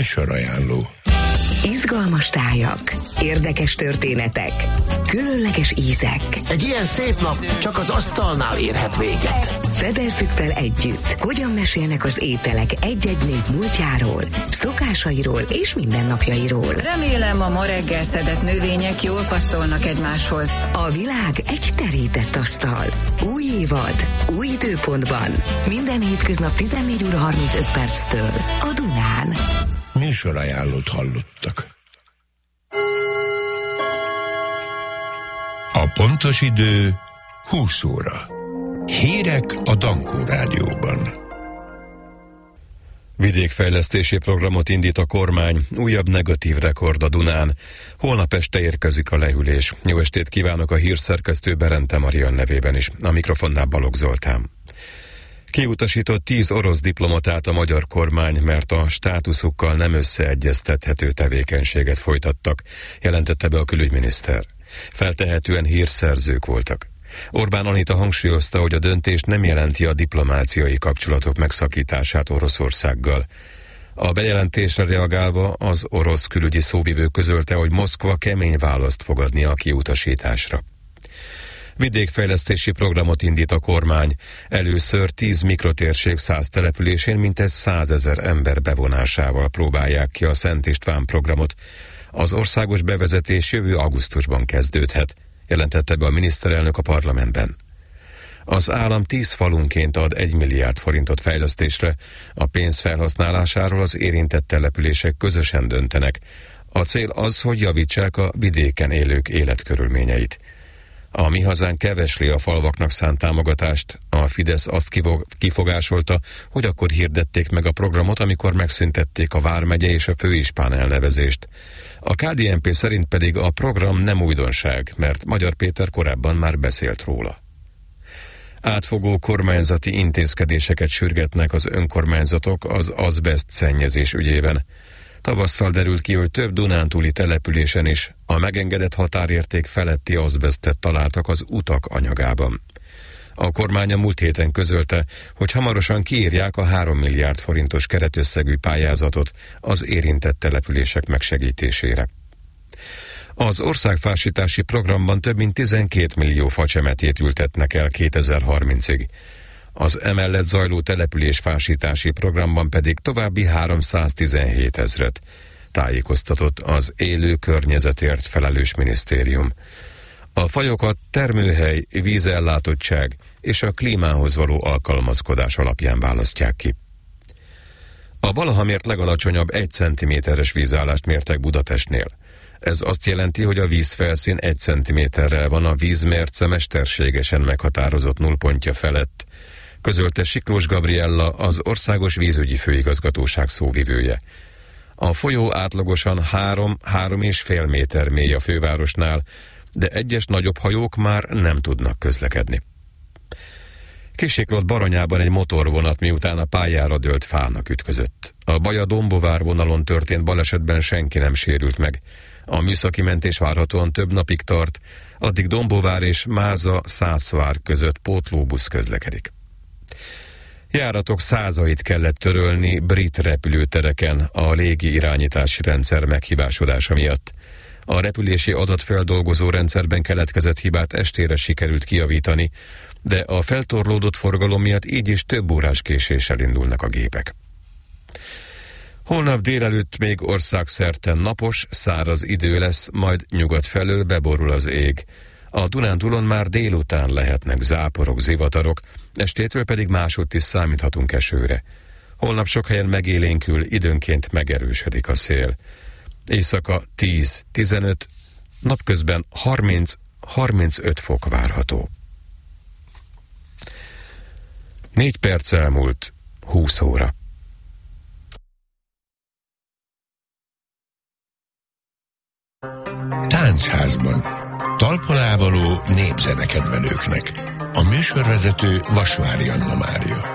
Műsorajánló. Izgalmas tájak, érdekes történetek, különleges ízek. Egy ilyen szép nap csak az asztalnál érhet véget. Fedezzük fel együtt, hogyan mesélnek az ételek egy-egy nép múltjáról, szokásairól és mindennapjairól. Remélem, a ma reggel szedett növények jól passzolnak egymáshoz. A világ egy terített asztal. Új évad, új időpontban. Minden hétköznap 14:35 a Dunán. Műsorajánlót hallottak. A pontos idő 20 óra. Hírek a Dankó Rádióban. Vidékfejlesztési programot indít a kormány, újabb negatív rekord a Dunán. Holnap este érkezik a lehűlés. Jó estét kívánok a hírszerkesztő Berente Marian nevében is. A mikrofonnál Balogh Zoltán. Kiutasított 10 orosz diplomatát a magyar kormány, mert a státuszukkal nem összeegyeztethető tevékenységet folytattak, jelentette be a külügyminiszter. Feltehetően hírszerzők voltak. Orbán Anita hangsúlyozta, hogy a döntés nem jelenti a diplomáciai kapcsolatok megszakítását Oroszországgal. A bejelentésre reagálva az orosz külügyi szóvivő közölte, hogy Moszkva kemény választ fog adni a kiutasításra. Vidékfejlesztési programot indít a kormány. Először 10 mikrotérség 100 településén mintegy 100 000 ember bevonásával próbálják ki a Szent István programot. Az országos bevezetés jövő augusztusban kezdődhet, jelentette be a miniszterelnök a parlamentben. Az állam 10 falunként ad 1 milliárd forintot fejlesztésre, a pénz felhasználásáról az érintett települések közösen döntenek. A cél az, hogy javítsák a vidéken élők életkörülményeit. A Mi Hazánk kevesli a falvaknak szánt támogatást. A Fidesz azt kifogásolta, hogy akkor hirdették meg a programot, amikor megszüntették a vármegye és a főispán elnevezést. A KDNP szerint pedig a program nem újdonság, mert Magyar Péter korábban már beszélt róla. Átfogó kormányzati intézkedéseket sürgetnek az önkormányzatok az azbeszt szennyezés ügyében. Tavasszal derült ki, hogy több dunántúli településen is a megengedett határérték feletti azbesztet találtak az utak anyagában. A kormány a múlt héten közölte, hogy hamarosan kiírják a 3 milliárd forintos keretösszegű pályázatot az érintett települések megsegítésére. Az országfásítási programban több mint 12 millió facsemetét ültetnek el 2030-ig. Az emellett zajló településfásítási programban pedig további 317 000, tájékoztatott az élő környezetért felelős minisztérium. A fajokat termőhely, vízellátottság és a klímához való alkalmazkodás alapján választják ki. A valaha mért legalacsonyabb 1 cm-es vízállást mértek Budapestnél. Ez azt jelenti, hogy a vízfelszín 1 cm-rel van a vízmérce mesterségesen meghatározott nullpontja felett, közölte Siklós Gabriella, az Országos Vízügyi Főigazgatóság szóvivője. A folyó átlagosan 3-3,5 méter mély a fővárosnál, de egyes nagyobb hajók már nem tudnak közlekedni. Kisiklott Baranyában egy motorvonat, miután a pályára dőlt fának ütközött. A Baja-Dombovár vonalon történt balesetben senki nem sérült meg. A műszaki mentés várhatóan több napig tart, addig Dombovár és Máza-Szászvár között pótlóbusz közlekedik. Járatok százait kellett törölni brit repülőtereken a légi irányítási rendszer meghibásodása miatt. A repülési adatfeldolgozó rendszerben keletkezett hibát estére sikerült kijavítani, de a feltorlódott forgalom miatt így is több órás késéssel indulnak a gépek. Holnap délelőtt még országszerte napos, száraz idő lesz, majd nyugat felől beborul az ég. A Dunántúlon már délután lehetnek záporok, zivatarok, estétől pedig másutt is számíthatunk esőre. Holnap sok helyen megélénkül, időnként megerősödik a szél. Éjszaka 10-15, napközben 30-35 fok várható. 4 perc elmúlt 20 óra. Táncházban. Talpon ávaló népzene kedvelőknek. A műsorvezető Vasvári Anna Mária.